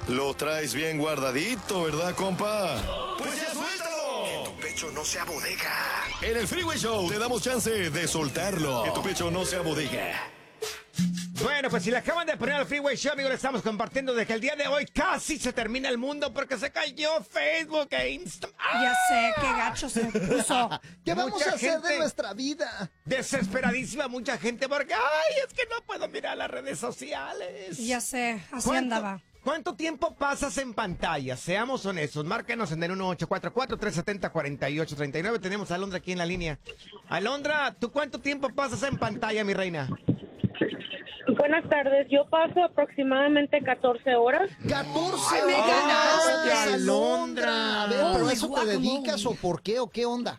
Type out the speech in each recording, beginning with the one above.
Lo traes bien guardadito, ¿verdad, compa? ¡Pues ya suéltalo! Que tu pecho no sea bodega. En el Freeway Show te damos chance de soltarlo. Que tu pecho no sea bodega. Bueno, pues si le acaban de poner al Freeway Show, amigos, le estamos compartiendo de que el día de hoy casi se termina el mundo porque se cayó Facebook e Instagram. Ya sé, qué gacho se puso. ¿Qué vamos Mucha a hacer gente de nuestra vida? Desesperadísima mucha gente porque, ay, es que no puedo mirar las redes sociales. Ya sé, así andaba. ¿Cuánto tiempo pasas en pantalla? Seamos honestos, márcanos en el 1844-370-4839. Tenemos a Alondra aquí en la línea. Alondra, ¿tú cuánto tiempo pasas en pantalla, mi reina? Buenas tardes, yo paso aproximadamente 14 horas. 14 Ay, me horas, ganaste, Alondra. A ver, ¿pero Ay, eso te guacamole. dedicas o por qué o qué onda?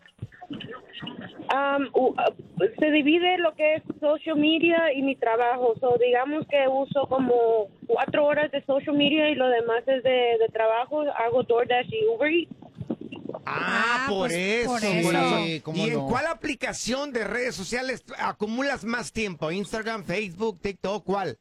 Se divide lo que es social media y mi trabajo. So, digamos que uso como 4 horas de social media y lo demás es de trabajo. Hago DoorDash y Uber Eats. Por pues, eso. por eso. corazón. Sí, ¿cómo ¿Y en no? cuál aplicación de redes sociales acumulas más tiempo? ¿Instagram, Facebook, TikTok, cuál?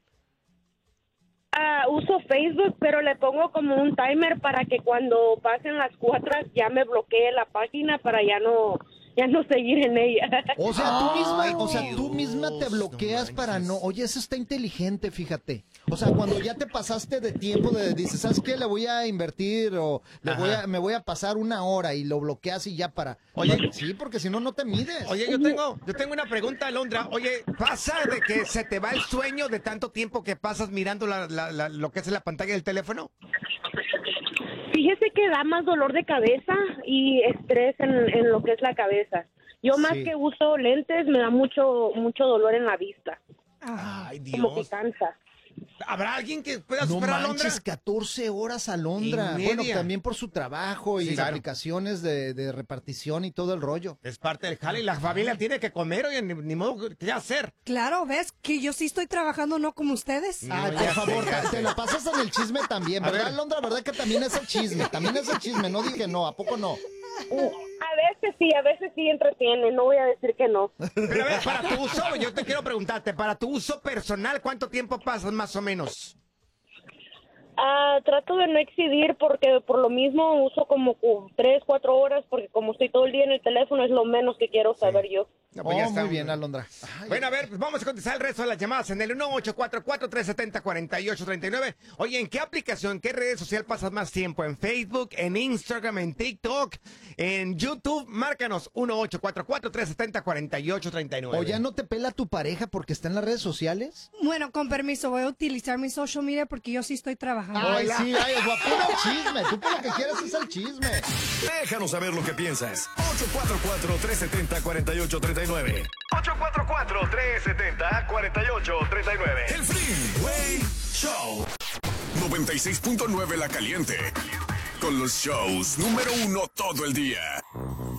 Uso Facebook, pero le pongo como un timer para que cuando pasen las 4 ya me bloquee la página para ya no seguir en ella. O sea, Ay, tú misma te Dios, bloqueas no para manches. no. Oye, eso está inteligente, fíjate. O sea, cuando ya te pasaste de tiempo, dices, ¿sabes qué? Le voy a invertir o me voy a pasar 1 hora y lo bloqueas y ya para. Oye, sí, porque si no, no te mides. Oye, yo tengo una pregunta, Alondra. Oye, ¿pasa de que se te va el sueño de tanto tiempo que pasas mirando lo que es la pantalla del teléfono? Fíjese que da más dolor de cabeza y estrés en lo que es la cabeza. Yo más Sí. que uso lentes me da mucho dolor en la vista. Ay, Como que Dios. cansa. ¿Habrá alguien que pueda No superar a Alondra? manches, 14 horas Alondra. Y Bueno, media. también por su trabajo y Sí, claro. aplicaciones de repartición y todo el rollo. Es parte del jale y la familia tiene que comer, oye, ni modo, ¿qué hacer? Claro, ¿ves? Que yo sí estoy trabajando, no como ustedes. Ay, por ya favor, sé, ya te sé. la pasas en el chisme también, A ¿verdad, ver. Alondra? ¿Verdad que también es el chisme? También es el chisme, no dije no, ¿a poco no? A veces sí entretiene, no voy a decir que no. Pero a ver, para tu uso, yo te quiero preguntarte, para tu uso personal, ¿cuánto tiempo pasas más o menos? Trato de no excedir porque por lo mismo uso como 3, 4 horas porque como estoy todo el día en el teléfono es lo menos que quiero saber yo. No, pues ya está. Muy bien, Alondra. Ay, Bueno, a ver, pues vamos a contestar el resto de las llamadas en el 1844-370-4839. Oye, ¿en qué aplicación, en qué red social pasas más tiempo? ¿En Facebook, en Instagram, en TikTok, en YouTube? Márcanos 1844-370-4839. ¿O ya no te pela tu pareja porque está en las redes sociales? Bueno, con permiso, voy a utilizar mi social media porque yo sí estoy trabajando. Ay, sí, ay, puro chisme. Tú por lo que quieres es el chisme. Déjanos saber lo que piensas. 844-370-4839. 844-370-4839. El Freeway Show. 96.9 La Caliente. Con los shows número 1 todo el día.